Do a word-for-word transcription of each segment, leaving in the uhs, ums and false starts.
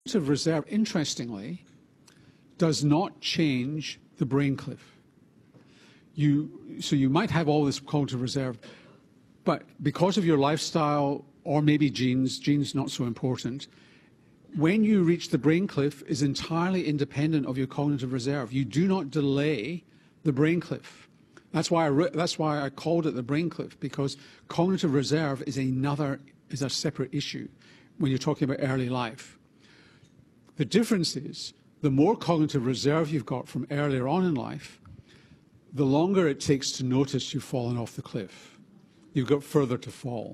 Cognitive reserve, interestingly, does not change the brain cliff. You, so you might have all this cognitive reserve, but because of your lifestyle or maybe genes, genes not so important, when you reach the brain cliff is entirely independent of your cognitive reserve. You do not delay the brain cliff. That's why I, that's why I called it the brain cliff, because cognitive reserve is another, is a separate issue when you're talking about early life. The difference is the more cognitive reserve you've got from earlier on in life, the longer it takes to notice you've fallen off the cliff. You've got further to fall.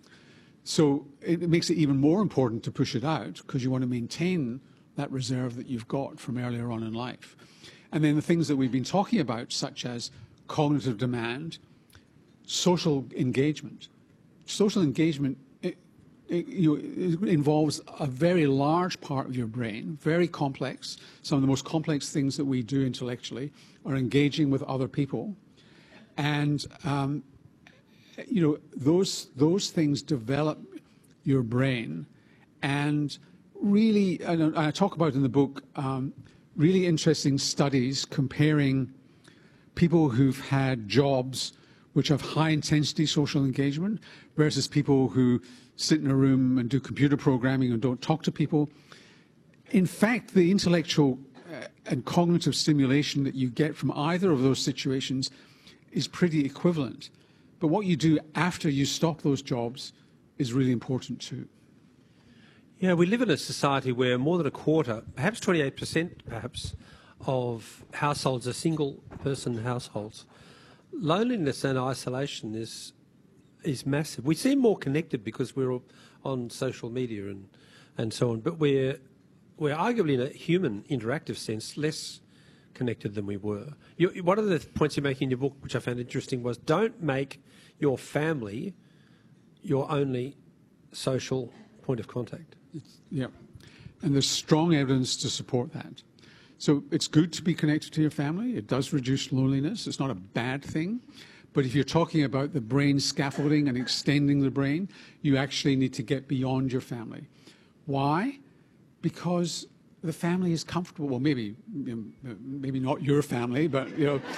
So it makes it even more important to push it out, because you want to maintain that reserve that you've got from earlier on in life. And then the things that we've been talking about, such as cognitive demand, social engagement. Social engagement it, it, you know, it involves a very large part of your brain, very complex. Some of the most complex things that we do intellectually are engaging with other people. And um, you know, those, those things develop your brain. And really, and I talk about in the book, um, really interesting studies comparing people who've had jobs which have high-intensity social engagement versus people who sit in a room and do computer programming and don't talk to people. In fact, the intellectual uh, and cognitive stimulation that you get from either of those situations is pretty equivalent. But what you do after you stop those jobs is really important too. Yeah, we live in a society where more than a quarter, perhaps twenty-eight percent perhaps, of households are single-person households. Loneliness and isolation is is massive. We seem more connected because we're on social media and, and so on, but we're, we're arguably in a human interactive sense less connected than we were. You, one of the points you make in your book, which I found interesting, was don't make your family your only social point of contact. It's, yeah, and there's strong evidence to support that. So it's good to be connected to your family. It does reduce loneliness. It's not a bad thing. But if you're talking about the brain scaffolding and extending the brain, you actually need to get beyond your family. Why? Because the family is comfortable. Well, maybe, you know, maybe not your family, but you know,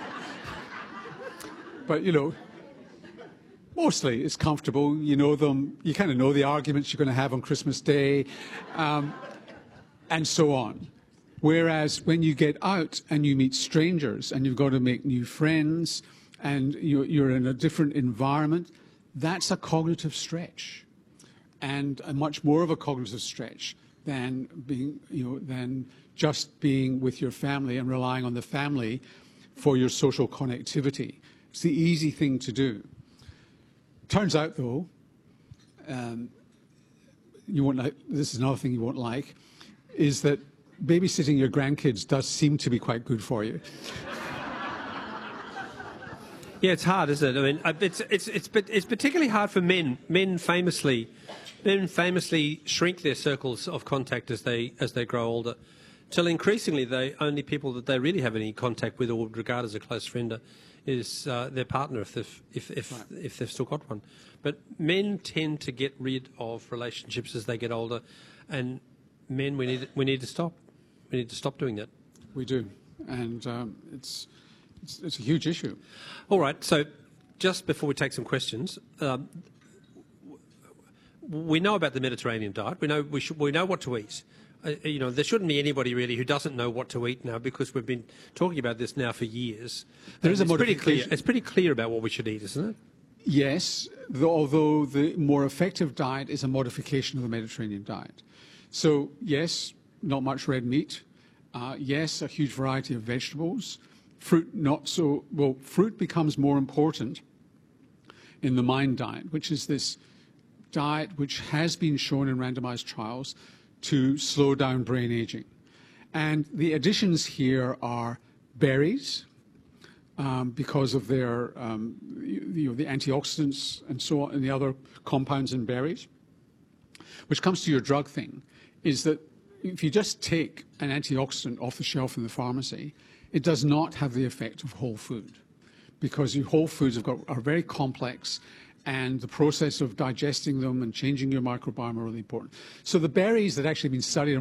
but you know, mostly it's comfortable. You know them. You kind of know the arguments you're going to have on Christmas Day, um, and so on. Whereas when you get out and you meet strangers and you've got to make new friends and you're, you're in a different environment, that's a cognitive stretch, and a much more of a cognitive stretch than being, you know, than just being with your family and relying on the family for your social connectivity. It's the easy thing to do. Turns out, though, um, you won't like, this is another thing you won't like, is that babysitting your grandkids does seem to be quite good for you. Yeah, it's hard, isn't it? I mean, it's it's it's it's particularly hard for men. Men famously, men famously shrink their circles of contact as they as they grow older, till increasingly the only people that they really have any contact with or would regard as a close friend is uh, their partner, if they've if if, right. if they've still got one. But men tend to get rid of relationships as they get older, and men, we need we need to stop. We need to stop doing that. We do, and um, it's, it's it's a huge issue. All right. So, just before we take some questions, um, we know about the Mediterranean diet. We know we should we know what to eat. Uh, you know, there shouldn't be anybody really who doesn't know what to eat now, because we've been talking about this now for years. There is a it's pretty modification. clear. It's pretty clear about what we should eat, isn't it? Yes, though, although the more effective diet is a modification of the Mediterranean diet. So yes, not much red meat. Uh, yes, a huge variety of vegetables. Fruit, not so, well, fruit becomes more important in the MIND diet, which is this diet which has been shown in randomized trials to slow down brain aging. And the additions here are berries, um, because of their, um, you know, the antioxidants and so on, and the other compounds in berries. Which comes to your drug thing, is that if you just take an antioxidant off the shelf in the pharmacy, it does not have the effect of whole food, because your whole foods have got, are very complex and the process of digesting them and changing your microbiome are really important. So the berries that actually been studied